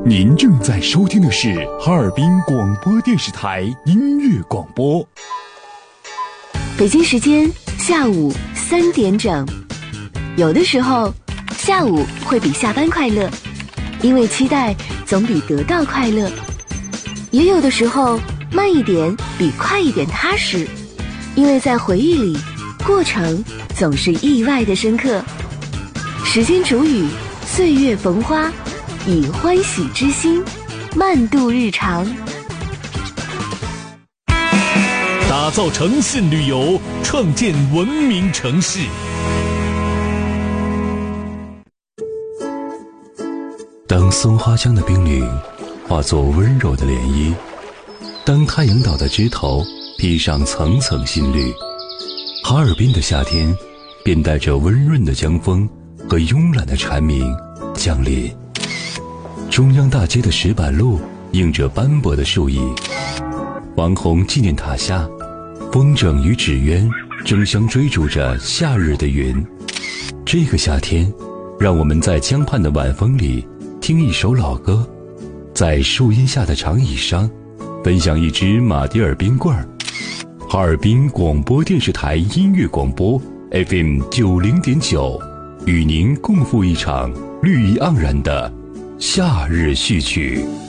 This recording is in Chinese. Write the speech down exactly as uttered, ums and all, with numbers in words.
您正在收听的是哈尔滨广播电视台音乐广播。 北京时间下午三点整。有的时候，下午会比下班快乐，因为期待总比得到快乐；也有的时候，慢一点比快一点踏实，因为在回忆里，过程总是意外的深刻。时间煮雨，岁月逢花，以欢喜之心慢度日常， 打造诚信旅游，创建文明城市。 当松花江的冰凌化作温柔的涟漪，当太阳岛的枝头披上层层新绿，哈尔滨的夏天便带着温润的江风和慵懒的蝉鸣降临。中央大街的石板路映着斑驳的树影，王洪纪念塔下，风筝与纸鸢争相追逐着夏日的云。这个夏天，让我们在江畔的晚风里听一首老歌，在树荫下的长椅上分享一支马迭尔冰棍儿。哈尔滨广播电视台音乐广播 F M 九零点九，与您共赴一场绿意盎然的夏日序曲。